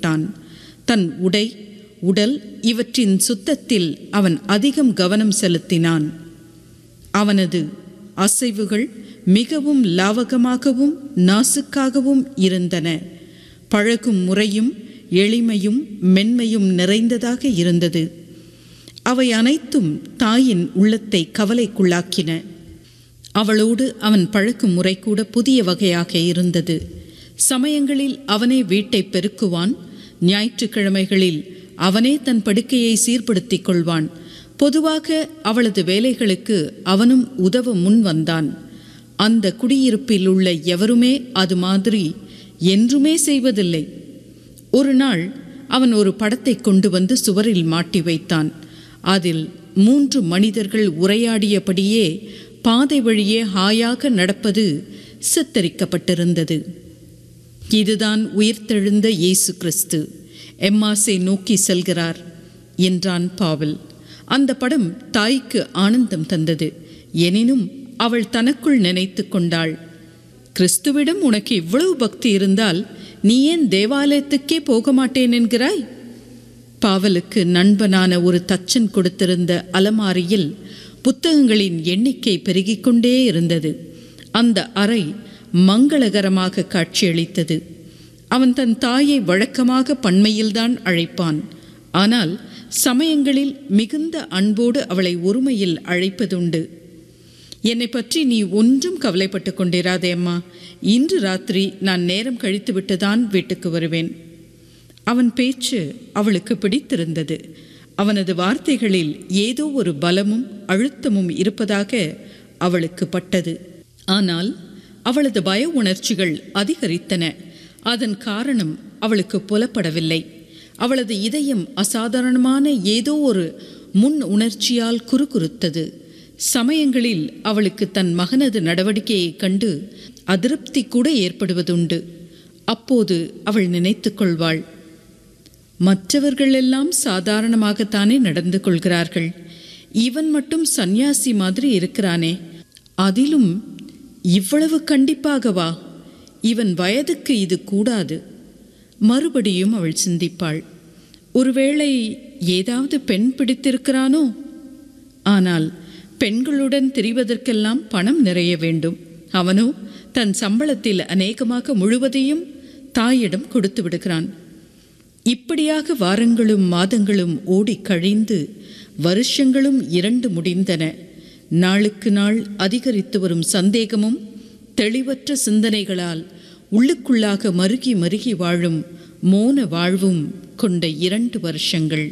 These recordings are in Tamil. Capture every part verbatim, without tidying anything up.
மாட்டான். தன் உடை, உடல் இவற்றின் சுத்தத்தில் அவன் அதிகம் கவனம் செலுத்தினான். அவனது அசைவுகள் மிகவும் லாவகமாகவும் நாசுக்காகவும் இருந்தன. பழகும் முறையும் எளிமையும் மென்மையும் நிறைந்ததாக இருந்தது. அவை அனைத்தும் தாயின் உள்ளத்தை கவலைக்குள்ளாக்கின. அவளோடு அவன் பழக்கும் முறை கூட புதிய வகையாக இருந்தது. சமயங்களில் அவனே வீட்டை பெருக்குவான். ஞாயிற்றுக்கிழமைகளில் அவனே தன் படுக்கையை சீர்படுத்திக் கொள்வான். பொதுவாக அவளது வேலைகளுக்கு அவனும் உதவ முன் வந்தான். அந்த குடியிருப்பில் உள்ள எவருமே அது மாதிரி என்றுமே செய்வதில்லை. ஒரு நாள் அவன் ஒரு படத்தை கொண்டு வந்து சுவரில் மாட்டி வைத்தான். அதில் மூன்று மனிதர்கள் உரையாடியபடியே பாதை வழியே ஹாயாக நடப்பது சித்தரிக்கப்பட்டிருந்தது. இதுதான் உயிர்த்தெழுந்த இயேசு கிறிஸ்து எம்மாசை நோக்கி செல்கிறார் என்றான் பாவல். அந்த படம் தாய்க்கு ஆனந்தம் தந்தது. எனினும் அவள் தனக்குள் நினைத்து கொண்டாள், கிறிஸ்துவிடம் உனக்கு இவ்வளவு பக்தி இருந்தால் நீ ஏன் தேவாலயத்துக்கே போக மாட்டேன் என்கிறாய்? பாவலுக்கு நண்பனான ஒரு தச்சன் கொடுத்திருந்த அலமாரியில் புத்தகங்களின் எண்ணிக்கை பெருகிக்கொண்டே இருந்தது. அந்த அறை மங்களகரமாக காட்சியளித்தது. அவன் தன் தாயை வழக்கமாக பன்மையில்தான் அழைப்பான். ஆனால் சமயங்களில் மிகுந்த அன்போடு அவளை ஒருமையில் அழைப்பதுண்டு. என்னை பற்றி நீ ஒன்றும் கவலைப்பட்டு கொண்டிராதே அம்மா. இன்று ராத்திரி நான் நேரம் கழித்து விட்டுதான் வீட்டுக்கு வருவேன். அவன் பேச்சு அவளுக்கு பிடித்திருந்தது. அவனது வார்த்தைகளில் ஏதோ ஒரு பலமும் அழுத்தமும் இருப்பதாக அவளுக்கு பட்டது. ஆனால் அவளது பய உணர்ச்சிகள் அதிகரித்தன. அதன் காரணம் அவளுக்கு புலப்படவில்லை. அவளது இதயம் அசாதாரணமான ஏதோ ஒரு முன் உணர்ச்சியால் குறுகுறுத்தது. சமயங்களில் அவளுக்கு தன் மகனது நடவடிக்கையை கண்டு அதிருப்தி கூட ஏற்படுவதுண்டு. அப்போது அவள் நினைத்து கொள்வாள், மற்றவர்கள் எல்லாம் சாதாரணமாகத்தானே நடந்து கொள்கிறார்கள், இவன் மட்டும் சந்நியாசி மாதிரி இருக்கிறானே, அதிலும் இவ்வளவு கண்டிப்பாகவா? இவன் வயதுக்கு இது கூடாது. மறுபடியும் அவள் சிந்திப்பாள், ஒருவேளை ஏதாவது பெண் பிடித்திருக்கிறானோ? ஆனால் பெண்களுடன் திரிவதற்கெல்லாம் பணம் நிறைய வேண்டும். அவனோ தன் சம்பளத்தில் அநேகமாக முழுவதையும் தாயிடம் கொடுத்து விடுகிறான். இப்படியாக வாரங்களும் மாதங்களும் ஓடி கழிந்து வருஷங்களும் இரண்டு முடிந்தன. நாளுக்கு நாள் அதிகரித்து வரும் சந்தேகமும் தெளிவற்ற சிந்தனைகளால் உள்ளுக்குள்ளாக மருகி மருகி வாழும் மோன வாழ்வும் கொண்ட இரண்டு வருஷங்கள்.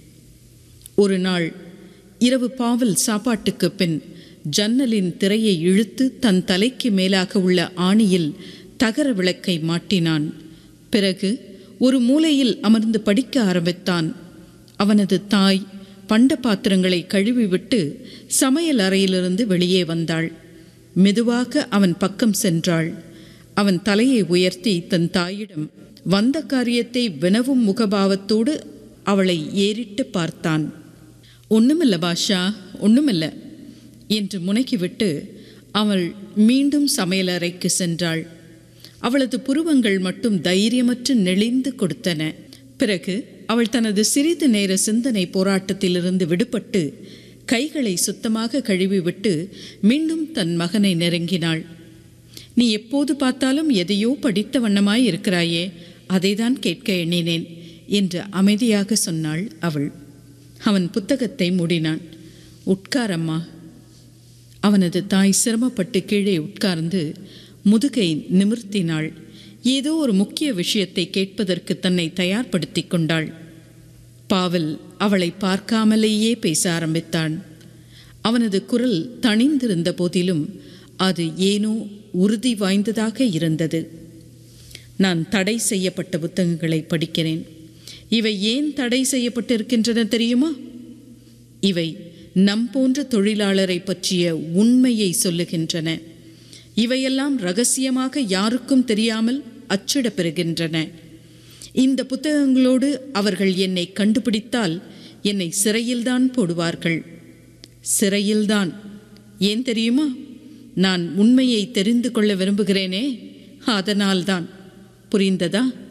ஒரு நாள் இரவு பாவல் சாப்பாட்டுக்கு பின் ஜன்னலின் திரையை இழுத்து தன் தலைக்கு மேலாக உள்ள ஆணியில் தகர விளக்கை மாட்டினான். பிறகு ஒரு மூலையில் அமர்ந்து படிக்க ஆரம்பித்தான். அவனது தாய் பண்ட பாத்திரங்களை கழுவிவிட்டு சமையல் அறையிலிருந்து வெளியே வந்தாள். மெதுவாக அவன் பக்கம் சென்றாள். அவன் தலையை உயர்த்தி தன் தாயிடம் வந்த காரியத்தை வினவும் முகபாவத்தோடு அவளை ஏறிட்டு பார்த்தான். ஒண்ணுமில்ல பாஷா, ஒண்ணுமில்ல என்று முனக்கிவிட்டு அவள் மீண்டும் சமையலறைக்கு சென்றாள். அவளது புருவங்கள் மட்டும் தைரியமற்று நெளிந்து கொடுத்தன. பிறகு அவள் தனது சிறிது நேர சிந்தனை போராட்டத்திலிருந்து விடுபட்டு கைகளை சுத்தமாக கழுவிவிட்டு மீண்டும் தன் மகனை நெருங்கினாள். நீ எப்போது பார்த்தாலும் எதையோ படித்த வண்ணமாய் இருக்கிறாயே, அதைதான் கேட்க எண்ணினேன் என்று அமைதியாக சொன்னாள் அவள். அவன் புத்தகத்தை மூடினான். உட்காரம்மா. அவனது தாய் சிரமப்பட்டு கீழே உட்கார்ந்து முதுகை நிமிர்த்தினாள். ஏதோ ஒரு முக்கிய விஷயத்தை கேட்பதற்கு தன்னை தயார்படுத்தி கொண்டாள். பாவல் அவளை பார்க்காமலேயே பேச ஆரம்பித்தான். அவனது குரல் தணிந்திருந்த போதிலும் அது ஏனோ உறுதி வாய்ந்ததாக இருந்தது. நான் தடை செய்யப்பட்ட புத்தகங்களை படிக்கிறேன். இவை ஏன் தடை செய்யப்பட்டிருக்கின்றன தெரியுமா? இவை நம் போன்ற தொழிலாளரை பற்றிய உண்மையை சொல்லுகின்றன. இவையெல்லாம் இரகசியமாக யாருக்கும் தெரியாமல் அச்சிடப்பெறுகின்றன. இந்த புத்தகங்களோடு அவர்கள் என்னை கண்டுபிடித்தால் என்னை சிறையில்தான் போடுவார்கள். சிறையில்தான். ஏன் தெரியுமா? நான் உண்மையை தெரிந்து கொள்ள விரும்புகிறேனே, அதனால்தான். புரிந்ததா?